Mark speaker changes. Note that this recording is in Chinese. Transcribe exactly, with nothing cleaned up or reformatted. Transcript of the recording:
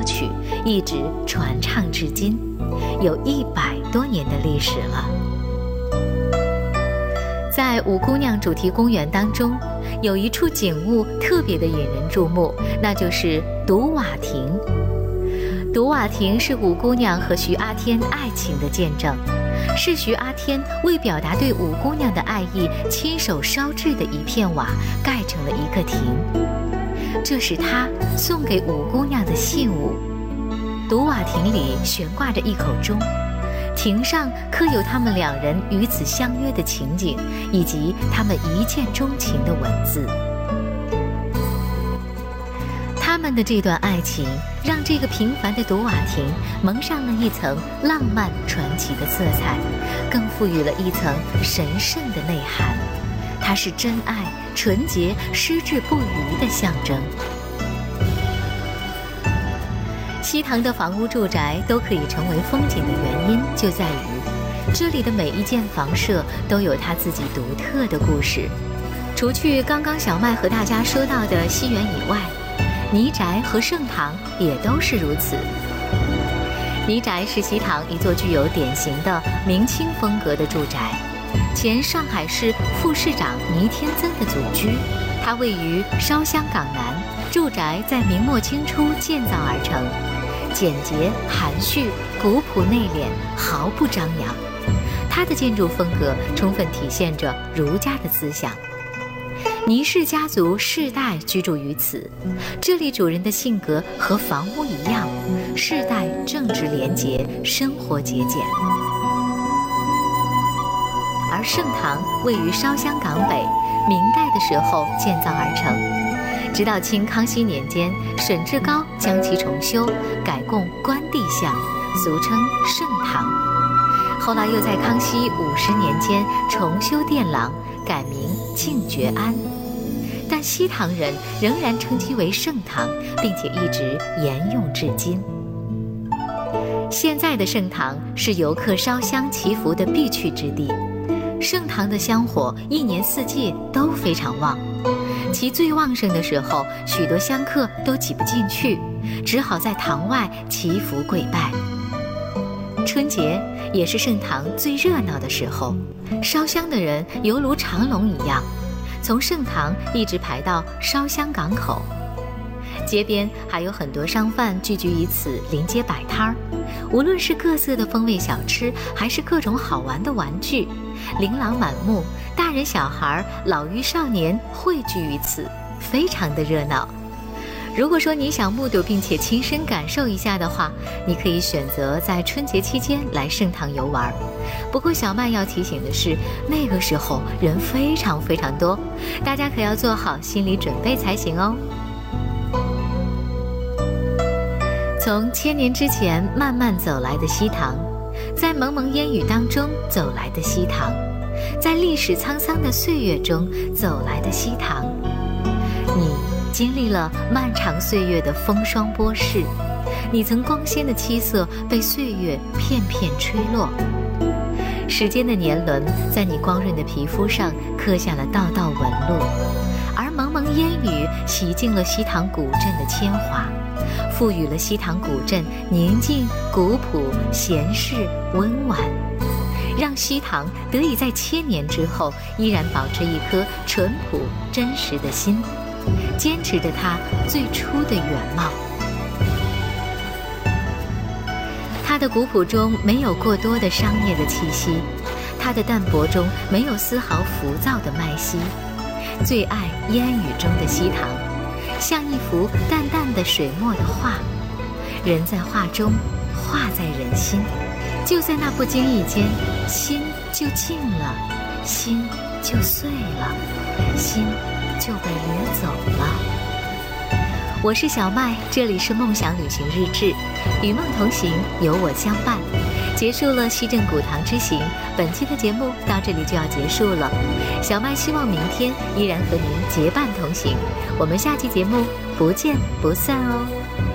Speaker 1: 曲，一直传唱至今，有一百多年的历史了。在五姑娘主题公园当中，有一处景物特别的引人注目，那就是毒瓦亭。毒瓦亭是五姑娘和徐阿天爱情的见证，是徐阿天为表达对五姑娘的爱意，亲手烧制的一片瓦，盖成了一个亭。这是他送给五姑娘的信物。毒瓦亭里悬挂着一口钟，亭上刻有他们两人与此相约的情景，以及他们一见钟情的文字。他们的这段爱情让这个平凡的毒瓦亭蒙上了一层浪漫传奇的色彩，更赋予了一层神圣的内涵。它是真爱、纯洁、矢志不渝的象征。西塘的房屋住宅都可以成为风景的原因，就在于这里的每一间房舍都有它自己独特的故事。除去刚刚小麦和大家说到的西园以外，泥宅和盛唐也都是如此。泥宅是西塘一座具有典型的明清风格的住宅，前上海市副市长倪天增的祖居。它位于烧香港南，住宅在明末清初建造而成，简洁含蓄，古朴内敛，毫不张扬。它的建筑风格充分体现着儒家的思想。倪氏家族世代居住于此，这里主人的性格和房屋一样，世代正直廉洁，生活节俭。而盛唐位于烧香港北，明代的时候建造而成，直到清康熙年间，沈志高将其重修，改供关帝像，俗称盛唐。后来又在康熙五十年间重修殿廊，改名敬觉庵。但西塘人仍然称其为盛唐，并且一直沿用至今。现在的盛唐是游客烧香祈福的必去之地，盛唐的香火一年四季都非常旺，其最旺盛的时候，许多香客都挤不进去，只好在堂外祈福跪拜。春节也是盛唐最热闹的时候，烧香的人犹如长龙一样，从盛唐一直排到烧香港口。街边还有很多商贩聚集于此，临街摆摊儿，无论是各色的风味小吃，还是各种好玩的玩具，琳琅满目，大人小孩、老妪少年汇聚于此，非常的热闹。如果说你想目睹并且亲身感受一下的话，你可以选择在春节期间来盛唐游玩。不过小麦要提醒的是，那个时候人非常非常多，大家可要做好心理准备才行哦。从千年之前慢慢走来的西塘，在蒙蒙烟雨当中走来的西塘，在历史沧桑的岁月中走来的西塘，你经历了漫长岁月的风霜剥蚀，你曾光鲜的七色被岁月片片吹落，时间的年轮在你光润的皮肤上刻下了道道纹路，而蒙蒙烟雨洗净了西塘古镇的铅华，赋予了西塘古镇宁静、古朴、闲适、温婉，让西塘得以在千年之后依然保持一颗淳朴真实的心，坚持着它最初的原貌。它的古朴中没有过多的商业的气息，它的淡泊中没有丝毫浮躁的麦息。最爱烟雨中的西塘，像一幅淡淡的水墨的画，人在画中，画在人心，就在那不经意间，心就静了，心就碎了，心就被掠走了。我是小麦，这里是梦想旅行日志，与梦同行，有我相伴。结束了西镇古塘之行，本期的节目到这里就要结束了。小麦希望明天依然和您结伴同行，我们下期节目不见不散哦。